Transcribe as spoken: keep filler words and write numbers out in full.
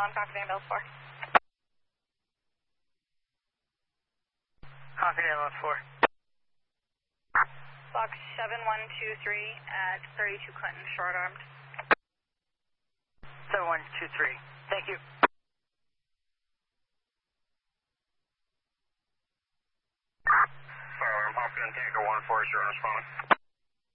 on Cockney ambulance four. Cockney ambulance four. Box seven one two three at thirty-two Clinton, short armed. seven one two three. Thank you. Fire alarm, Hopkins, Tango one four zero, responding.